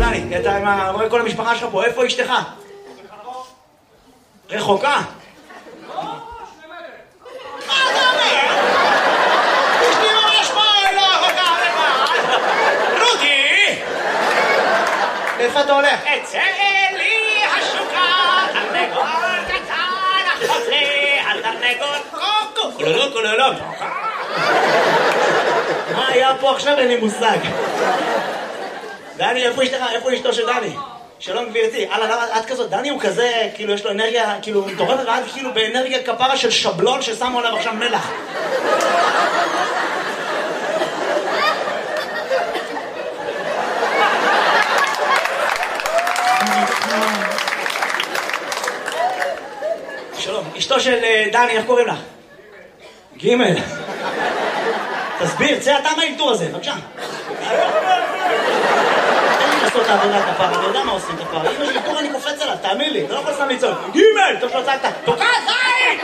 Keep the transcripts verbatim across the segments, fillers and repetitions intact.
דני, אתה רואה כל המשפחה שלך פה, איפה אשתך? רחוקה? לא, שני מטר. מה אתה אומר? אשתי ממש פה, לא רחוקה לך. רודי! איפה אתה הולך? אצא לי השוקה, תרנגול קטן, אחות לי, התרנגול קוקו, קולולו קולולו. מה היה פה עכשיו? אין לי מושג. דני, איפה אשתך? איפה אשתו של דני? שלום גבירתי. הלאה, למה את כזאת? דני הוא כזה, כאילו יש לו אנרגיה, כאילו מטורפת, ואת כאילו באנרגיה כפרה של שבלון ששמו עליו עכשיו מלח. שלום, אשתו של דני, איך קוראים לך? גימל. תסביר, צא אתה מהאלתור הזה, בבקשה. תן לי לעשות את העבודה כפרה, אני יודע מה עושים כפרה. אם יש אלתור אני קופץ עליו, תאמין לי, אתה לא יכול סתם לצעוק. גימל! טוב שלא צעקת, תוקע זין!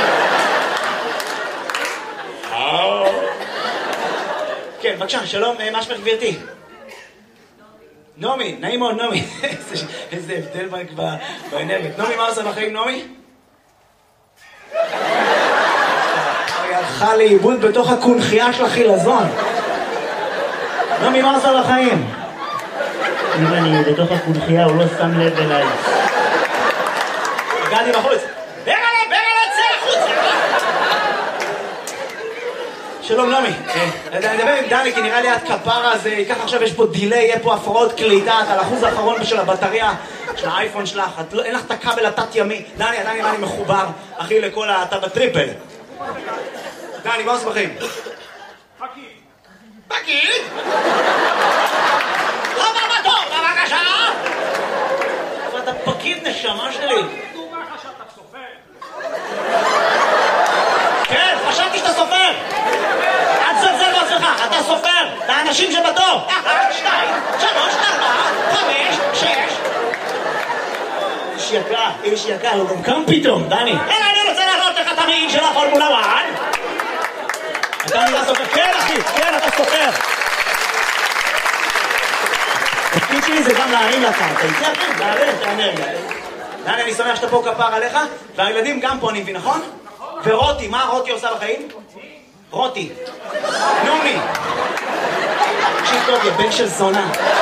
כן, בבקשה, שלום, מה שמך גבירתי? נעמי, נעים מאוד נעמי. איזה הבדל באנרגיות. נעמי, מה עושה בחיים נעמי? היא הלכה לאיבוד בתוך הקונחייה של החילזון. נעמי, מה עושה בחיים? אם אני בתוך הקונחייה הוא לא שם לב אליי. הגעתי בחוץ. ברלה, ברלה, צא החוצה! שלום נעמי, אני מדבר עם דני כי נראה לי את כפרה הזה, ככה עכשיו יש פה דיליי, יהיה פה הפרעות קליטה, את על האחוז האחרון של הבטריה של האייפון שלך, אין לך את הכבל התת ימי. דני, דני, דני מחובר, אחי, לכל אתה בטריפל. דני, מה עושה בחיים? פקיד. פקיד? הבא בתור, בבקשה! אבל אתה פקיד נשמה שלי. דומה לך שאתה סופר. כן, חשבתי שאתה סופר. אל תזלזל בעצמך, אתה סופר. את האנשים שבתור. אחת, שתיים, שלוש, ארבע, חמש, שש. איש יקר, איש יקר, הוא גם קם פתאום, דני. אלא אני רוצה להראות לך את המעיל של הפורמולה אחת. אתה נראה סופר. כן, אחי, כן, אתה סופר. התפקיד שלי זה גם להרים לקרקע. איתי אחי, להרים את האנרגיה. דני, אני שמח שאתה פה כפר עליך, והילדים גם פה, אני מבין, נכון? ורותי, מה רותי עושה בחיים? רותי. נעמי. תקשיב טוב, יא בן של זונה.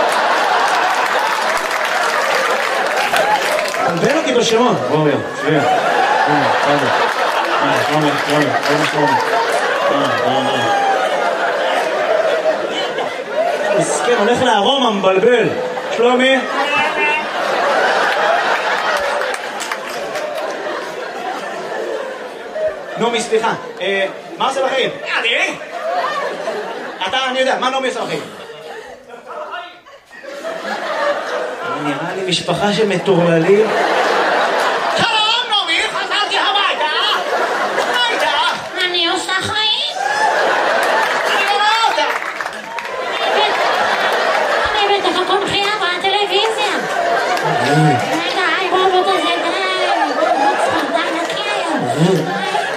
תלבן אותי בשמות. בואו, יו, שביע. הנה, פאדה. הנה, שלומי, שלומי, שלומי, שלומי. מסכן, הולך לארומה, מבלבל. שלומי? נעמי, סליחה. מה עושה בחיים? אני? אתה, אני יודע, מה נעמי עושה בחיים? נראה לי משפחה של מטורללים. שלום, נעמי, חזרתי הביתה. מה איתך? אני עושה חיים. אני לא רואה אותה. אני בתוך הקונחייה בטלוויזיה. רגע, היי רובוט הזה, די. רובוט ספרדן נקי היום.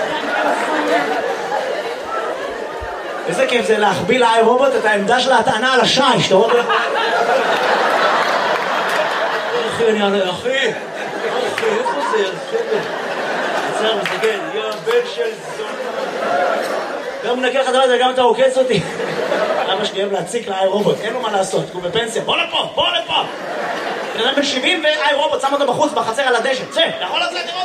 איזה כיף זה להחביא לאי רובוט את העמדה של ההטענה על השיש, אתה רואה? אחי, אני ענה, אחי, אחי, איפה זה? עצר, מסתכל, יא בן של זונה. גם מנקה לך דבר הזה, גם אתה עוקץ אותי. אבא שלי אוהב להציק לאי רובוט, אין לו מה לעשות, הוא בפנסיה, בוא לפה, בוא לפה. בן אדם בן שבעים ואי רובוט, שם אותו בחוץ, בחצר על הדשא, צא, אתה יכול לצאת לראות.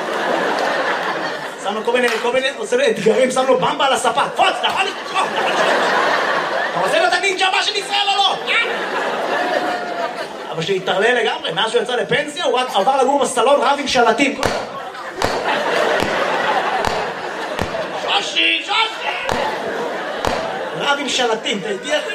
שם לו כל מיני, כל מיני, עושה לו אתגרים, שם לו במבה על הספה, פוץ, אתה יכול לקרוא, אתה רוצה להיות הנינג'ה הבא של ישראל או לא? אבא שלי התערלל לגמרי, מאז שהוא יצא לפנסיה, הוא עבר לגור בסלון רב עם שלטים. שושי, שושי! רב עם שלטים, אתה איתי אחי?